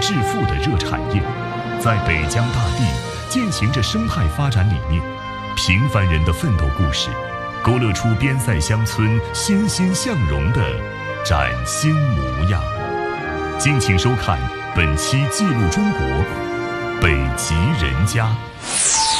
致富的热产业，在北疆大地践行着生态发展理念。平凡人的奋斗故事，勾勒出边塞乡村欣欣向荣的崭新模样。敬请收看本期《记录中国·北极人家》。